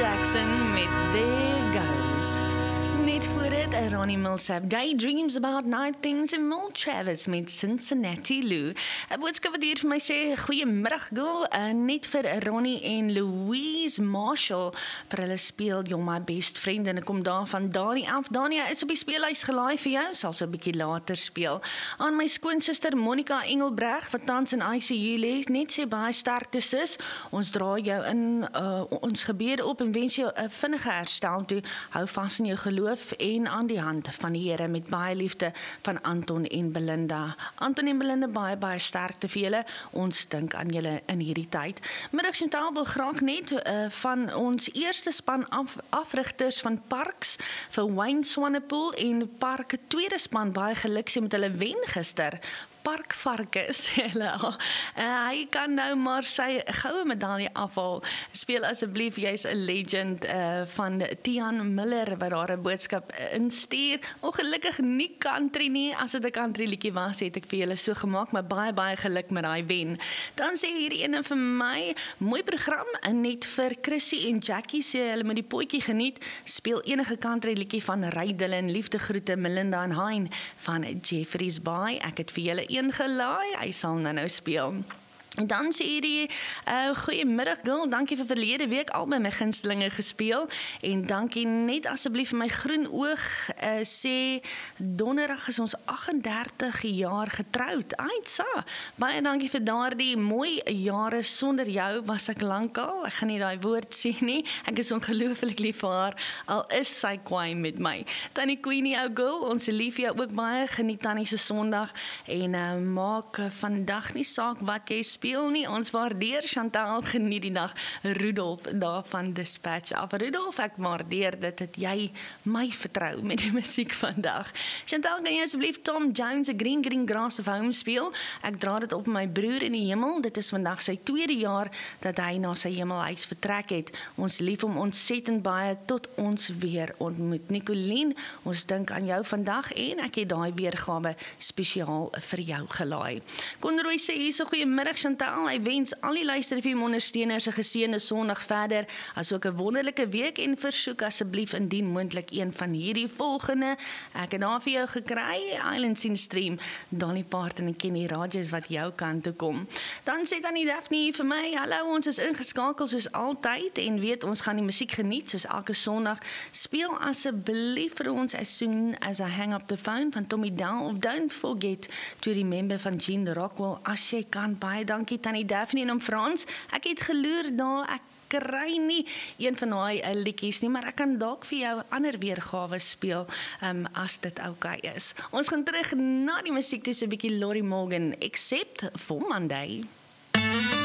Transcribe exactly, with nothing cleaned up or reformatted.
Jackson met There Goes. Net voor dit, Ronnie Milsap, Daydreams About Night Things en Mel Travis met Cincinnati Lou. 'n Boodskap wat hier vir my sê, goeiemiddag girl, uh, net vir Ronnie en Louise Marshall, vir hulle speel You're My Best Friend, en ek kom daar van Dani af. Dania is op die speelhuis gelaai vir jou, sal so 'n bietjie later speel. Aan my skoonsister Monica Engelbreg, wat tans in I C U lê, net sê baie sterkte sis, ons dra jou in uh, ons gebede op en wens jou 'n vinnige herstel toe, hou vas in jou geloof en aan die hand van die Here met baie liefde van Anton en Belinda. Anton en Belinda, baie baie sterkte vir julle. Ons dink aan julle in hierdie tyd. Middagsintaal wil graag net uh, van ons eerste span af, afrigters van Parks vir Wayne Swanepoel en Park tweede span baie geluk sê met hulle wen gister. Parkvarkens, hulle al. Uh, hy kan nou maar sy goue medalje afhaal. Speel asseblief, jy's 'n legend uh, van Tian Miller wat daar 'n boodskap instuur. Ongelukkig nie country nie, as dit 'n country liedjie was, het ek vir julle so gemaak, maar baie baie geluk met daai wen. Dan sê hierdie ene vir my, mooi program, en net vir Chrissy en Jackie sê hulle met die potjie geniet, speel enige country liedjie van Ray Dillon, liefdegroete Melinda en Hein van Jeffreys Bay. Ek het vir julle een gelaai, hy sal nou nou speel. En dan sê hierdie, uh, goeiemiddag girl, dankie vir verlede week al by my gunstelinge gespeel, en dankie net asseblief vir my groen oog, uh, sê, donderdag is ons agt en dertig jaar getrouwd, aitsa, baie dankie vir daardie mooi jare, sonder jou was ek lankal, ek gaan nie daai woord sê nie, ek is ongelooflik lief vir haar, al is sy kwaai met my. Tannie Queenie, ou girl, ons lief jou ook baie, geniet Tannie se Sondag, en uh, maak uh, vandag nie saak wat jy speel, nie, ons waardeer Chantal, geniet die dag, Rudolf daar van Dispatch af. Rudolf, ek waardeer dit, dat jy my vertrou met die musiek vandag. Chantal, kan jy asseblief Tom Jones, A Green Green Grass of Home speel? Ek dra dit op my broer in die hemel, dit is vandag sy tweede jaar, dat hy na sy hemelhuis vertrek het. Ons lief om ontsettend baie, tot ons weer ontmoet. Nicolien, ons dink aan jou vandag, en ek het daai weergawe spesiaal vir jou gelaai. Conroy sê hier so, goeiemiddag Chantal, hy wens al die luister F M ondersteuners 'n geseënde Sondag verder, asook 'n wonderlike week, en versoek asseblief indien moontlik een van hierdie volgende. Ek het daar vir jou gekry, Islands in Stream, Donnie Parton en Kenny Rogers wat jou kant toe kom. Dan sê dan die Daphne vir my, hallo, ons is ingeskakel soos altyd, en weet ons gaan die musiek geniet soos elke Sondag. Speel asseblief vir ons As Soon As I Hang Up the Phone van Tommy Down, of Don't Forget to Remember van Gene Rockwell, as jy kan. Baie dankie Tannie Daphne en om Frans, ek het geloer daar, ek kry nie een van daai uh, liedjies nie, maar ek kan dalk vir jou ander weergawe speel, um, as dit oukei is. Ons gaan terug na die musiek, dis 'n bietjie Lori Morgan, Except for Monday.